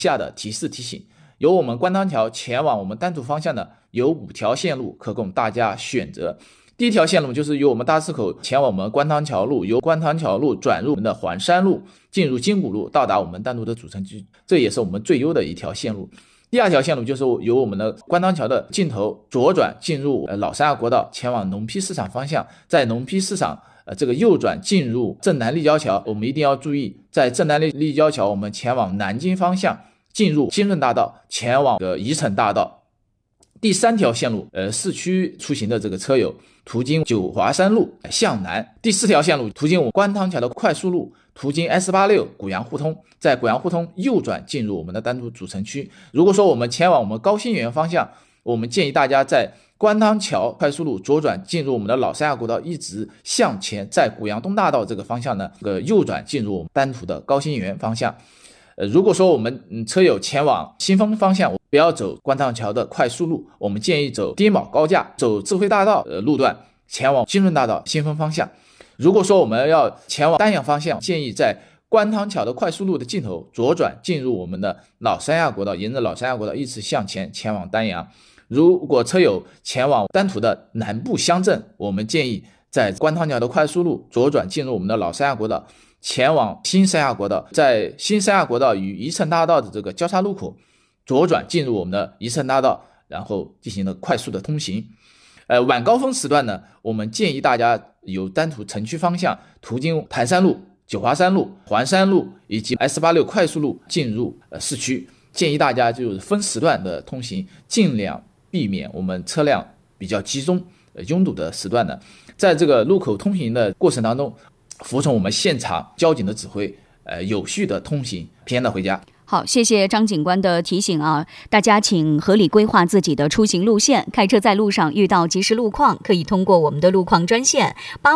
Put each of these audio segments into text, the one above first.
下的提示提醒。由我们观塘桥前往我们丹徒方向呢，有5条线路可供大家选择。第一条线路就是由我们大石口前往我们观塘桥路，由观塘桥路转入我们的环山路，进入金谷路，到达我们丹徒的主城区，这也是我们最优的一条线路。第二条线路就是由我们的观塘桥的尽头左转进入老三亚国道，前往农坯市场方向，在农坯市场这个右转进入正南立交桥。我们一定要注意，在正南立交桥我们前往南京方向，进入金润大道，前往宜城大道。第三条线路，市区出行的这个车友途经九华山路向南。第四条线路途经我们观塘桥的快速路，途经 S86 古阳互通，在古阳互通右转进入我们的丹徒主城区。如果说我们前往我们高新园方向，我们建议大家在观塘桥快速路左转进入我们的老三亚国道，一直向前，在古阳东大道这个方向呢，右转进入我们丹徒的高新园方向。如果说我们车友前往新丰方向，不要走观塘桥的快速路，我们建议走丁卯高架，走智慧大道路段，前往金润大道新丰方向。如果说我们要前往丹阳方向，建议在观塘桥的快速路的尽头左转进入我们的老三亚国道，沿着老三亚国道一直向前，前往丹阳。如果车友前往丹徒的南部乡镇，我们建议在观塘桥的快速路左转进入我们的老三亚国道，前往新三亚国道，在新三亚国道与宜城大道的这个交叉路口左转进入我们的宜城大道，然后进行了快速的通行。晚高峰时段呢，我们建议大家由丹徒城区方向途经潭山路、九华山路、环山路以及 S86 快速路进入市区。建议大家就是分时段的通行，尽量避免我们车辆比较集中拥堵的时段呢，在这个路口通行的过程当中，服从我们现场交警的指挥，有序的通行，平安的回家。 好，谢谢张警官的提醒啊！大家请合理规划自己的出行路线，开车在路上遇到即时路况，可以通过我们的路况专线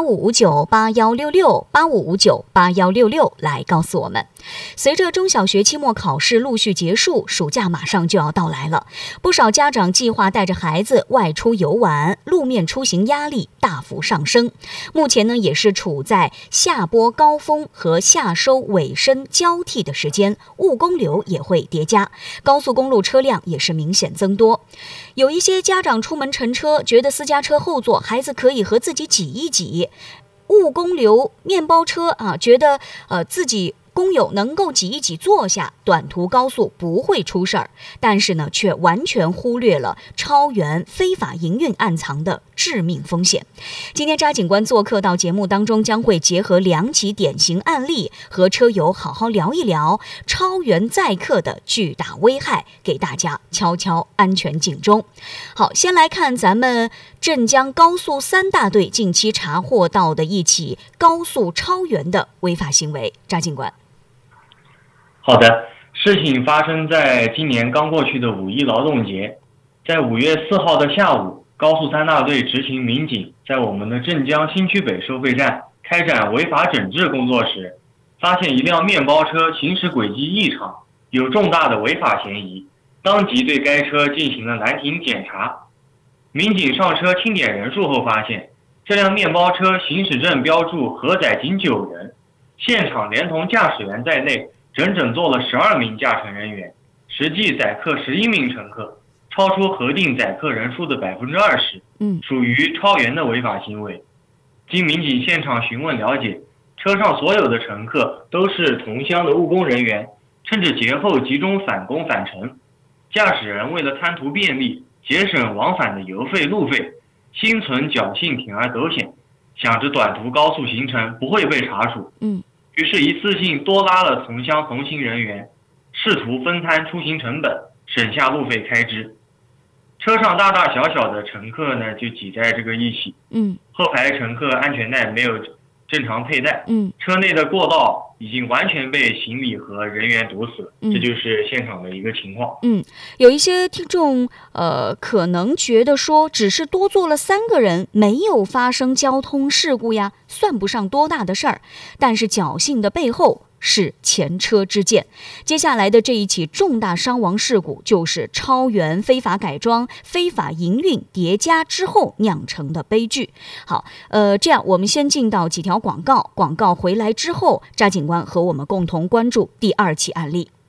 8559816685598166来告诉我们。随着中小学期末考试陆续结束，暑假马上就要到来了，不少家长计划带着孩子外出游玩，路面出行压力大幅上升。目前呢，也是处在下播高峰和下收尾声交替的时间，误工流也会叠加，高速公路车辆也是明显增多。有一些家长出门乘车，觉得私家车后座孩子可以和自己挤一挤，误工流面包车啊，觉得自己工友能够挤一挤坐下，短途高速不会出事儿，但是呢，却完全忽略了超员非法营运暗藏的致命风险。今天扎警官做客到节目当中，将会结合2起典型案例，和车友好好聊一聊超员载客的巨大危害，给大家敲敲安全警钟。好，先来看咱们镇江高速3大队近期查获到的一起高速超员的违法行为，扎警官。 好的，事情发生在今年刚过去的5一劳动节，在5月4号的下午，高速3大队执勤民警在我们的镇江新区北收费站开展违法整治工作时，发现一辆面包车行驶轨迹异常，有重大的违法嫌疑，当即对该车进行了拦停检查。民警上车清点人数后发现，这辆面包车行驶证标注核载仅9人，现场连同驾驶员在内整整坐了12名驾乘人员，实际载客11名乘客，超出核定载客人数的20%，属于超员的违法行为。经民警现场询问了解，车上所有的乘客都是同乡的务工人员，趁着节后集中返工返程。驾驶人为了贪图便利，节省往返的油费路费，心存侥幸铤而走险，想着短途高速行程不会被查处，于是一次性多拉了同乡同行人员，试图分摊出行成本，省下路费开支。车上大大小小的乘客呢，就挤在这个一起。后排乘客安全带没有正常佩戴。车内的过道已经完全被行李和人员堵死了。这就是现场的一个情况。 有一些听众可能觉得说，只是多坐了3个人，没有发生交通事故呀，算不上多大的事儿。但是侥幸的背后是前车之鉴。接下来的这一起重大伤亡事故，就是超员、非法改装、非法营运叠加之后酿成的悲剧。好，这样我们先进到几条广告，广告回来之后，扎警官和我们共同关注第2起案例。